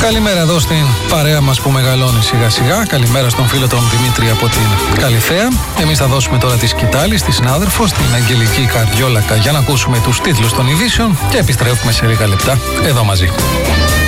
Καλημέρα εδώ στην παρέα μας που μεγαλώνει σιγά σιγά. Καλημέρα στον φίλο τον Δημήτρη από την Καλυθέα. Εμείς θα δώσουμε τώρα τη σκητάλη στη συνάδελφο, στην Αγγελική Καρδιόλακα, για να ακούσουμε τους τίτλους των ειδήσεων και επιστρέφουμε σε λίγα λεπτά εδώ μαζί.